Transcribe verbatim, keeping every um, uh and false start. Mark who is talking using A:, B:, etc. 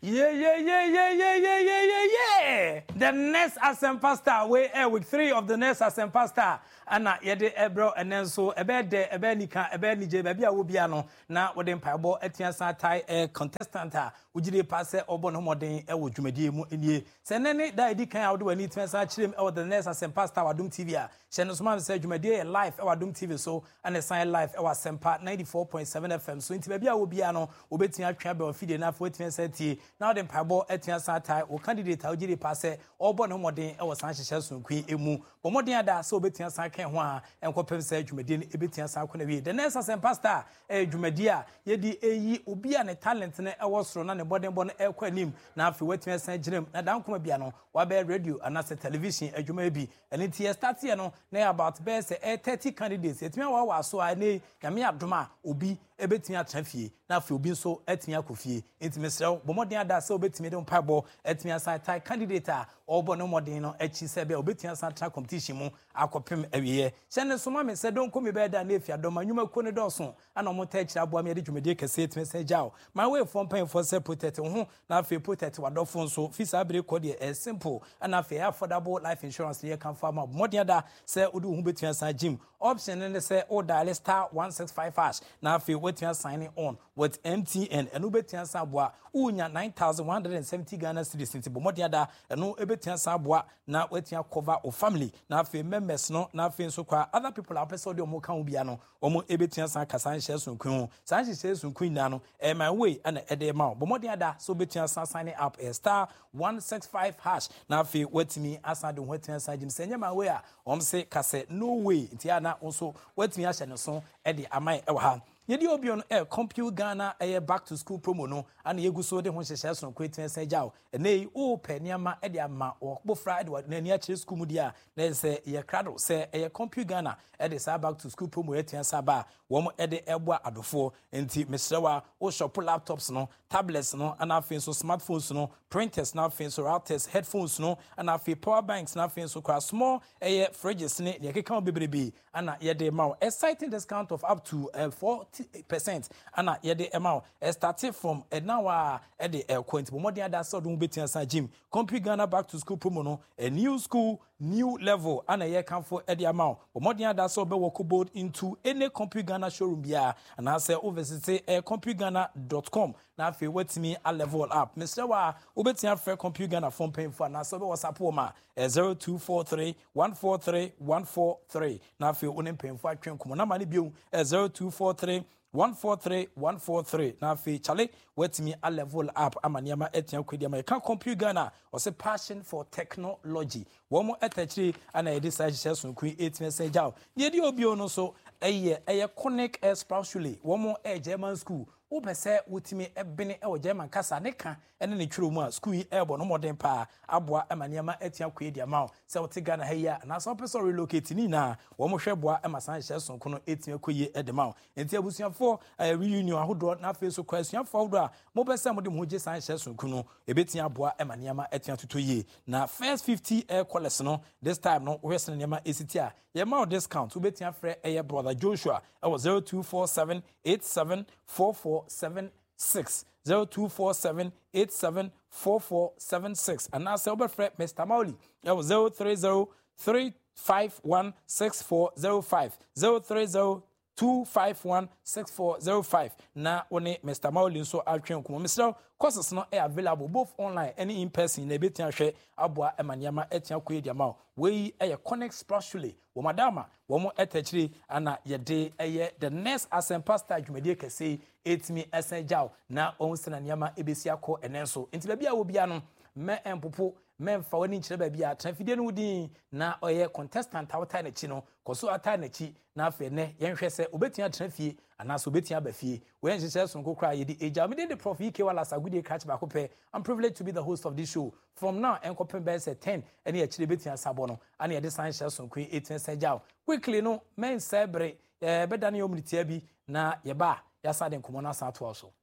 A: Yeah, yeah, yeah, yeah, yeah, yeah, yeah, yeah, yeah. The next Asempa Star, we air with three of the next Asempa Star. Anna yede ebro and then so ebe de ebe nika ebe nije baby a wo bia no na wo de mpaibo etian san tai eh contestant a ugide passe obo no moden e wo dwumadie mu enie se ne ne da edi kan a wo de wani tian san chirem e wo the next Asempa Star wadum T V a she no so man say dwumadie live e wadum T V so and sign live e wa Asempa ninety-four point seven F M so nti baby a wo bia no obetia atwa be ofide na fo etian san tie na wo de mpaibo etian san tai wo candidate a ugide passe obo no moden e wo san hyehyɛ sonkui emu bo moden ada so obetia san kan ho a enkopem say dwumadi ne ebetia san kona wie the next Asempa Star eh dwumadi a yedi eyi obi a ne talent ne e wo soro na ne boden bo no e kwa nim na afi wetia san gyinem na dan koma bia no wa be radio anase television adwuma bi ene tie start here no na about be say thirty candidates etimia wa wa so a ne nyame adoma obi ebetia trafie na afi obi nso etimia kofie intimesrew bo moden ada say obetimi de mpabo etimia san tai candidate a obo no moden no echi se be obetia san tra competition mu akopem awiye hyene so ma me se don komi be da na efia do manwuma ko ne do so ana mo ta kira boa me de dwumede kese etime se jaw my way from pen for se protect ho na afi protect wadofo nso fisa bre ko de e simple ana afi affordable life insurance ye kan farm moden da se odu hu betia san gym option ne se o dial star one six five hash na afi wetia signing on with M T N enu betia san boa unya nine thousand one hundred seventy Ghana cedis nti bo moden da enu ebetia san boa na wetia cover o family na afi members no na afi nso kwa other people are person de omo kan obia no omo ebetia san kasan hye sonkun san hye sonkun na no eh my way ana ede ma bo moden da so betia san signing up a star one six five hash na afi watimi asan de ho tia san jim senya my way a om se kase no way nti ana nso watimi ahye ne so ede amai e wa ha yedi obion e compute Ghana e back to school promo no ana yegu so de ho hyehyɛ so ko etin sɛ jaw enei o paniama e de ama okpofra e de nani a kire school mu dia na sɛ ye krado sɛ e compute Ghana e de sa back to school promo etin sa ba wo mo e de ebo adofo enti mesrewa o shop laptops no tablets no ana afin so smartphones no printers na afin so routers headphones no ana afin power banks na afin so kwa small e fridges ne ye keka bebrebe ana ye de ma exciting discount of up to uh, forty percent ana ye de ma starting from uh, now uh, e de uh, point bo modern ada so don betia san gym compute Ghana back to school promo no a new school new level ana ye kan for e de ma bo modern ada so be work board into any compute Ghana showroom bia ana say over visit uh, compute ghana dot com na afi watimi a level up Mister Wa obetia free compute Ghana phone pay for na so be WhatsApp ma zero two four three one four three one four three na afi onim pay for atwen komo na ma ne bio zero two four three one four three one four three na afi chale watimi a level up amaniama etia kwedi ma kan compute Ghana o se passion for technology wo mo etachiri ana e decide share so kun eight message jaw ye di obio no so eye eye connect especially wo mo e German school wo pese wotimi ebene e wo German kasa ne ka ene ne twiro mu a school yi ebo no modern pa aboa amaniama etia kwedi ama se wo te Ghana ha ya na so pese relocate ni na wo mo hweboa e masan share so kun etia koye edema enti abusuafo reunion ahodo na face so kwasuafo ahodo a mo pese mo de mo je san share so kun ebetia aboa amaniama etia totoye na first fifty air callers no this time no we sen niama esiti a ye ma discount ubetia frɛ eye brother Joshua e was zero two four seven eight seven four four seven six zero two four seven eight seven four four seven six and now say frɛ Mister Mauli e was zero three zero three five one six four zero five zero three zero two five one six four zero five na one Mister Mauli so atwen komo Mister courses no are available both online and in person na betia hwe aboa emaniama etia koe dia ma we e connect spiritually wo madama wo mo etachiri ana ye de eye the next Asempa Star dwumade kese etimi esenjaw na on sena niama ebesi akọ enenso enti ba bia wo bia no me empopo memfa wani nkyere ba bia trafide no wudin na oye contestant awta na chi no koso ata na chi na afa ne yenhwe se obetia trafie ana so obetia ba fie we nhyehyɛ so nkokra ye di eja me de prof ike wala sagudie catch ba kopɛ I'm privileged to be the host of this show from now enkopen be say ten ene ya kyere betia sabo no ana ye de san hyɛ so nkwe eighteen sejaw quickly no men sebre eh bedane yomritia bi na ye ba ya sa de nkomo na sa to so